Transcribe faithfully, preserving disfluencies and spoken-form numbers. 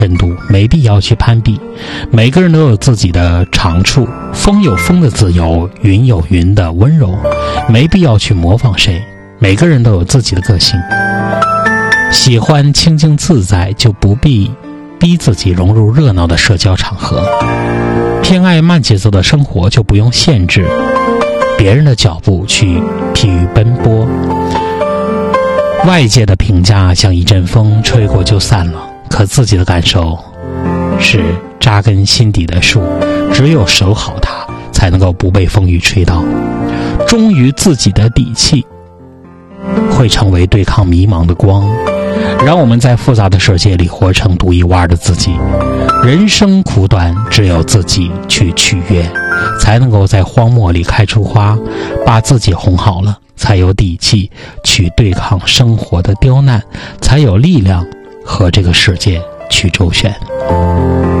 深度，没必要去攀比。每个人都有自己的长处，风有风的自由，云有云的温柔，没必要去模仿谁。每个人都有自己的个性，喜欢清静自在，就不必逼自己融入热闹的社交场合。偏爱慢节奏的生活，就不用限制别人的脚步去疲于奔波。外界的评价像一阵风，吹过就散了，可自己的感受是扎根心底的树，只有守好它，才能够不被风雨吹倒。忠于自己的底气，会成为对抗迷茫的光，让我们在复杂的世界里活成独一无二的自己。人生苦短，只有自己去取悦，才能够在荒漠里开出花。把自己哄好了，才有底气去对抗生活的刁难，才有力量和这个世界去周旋。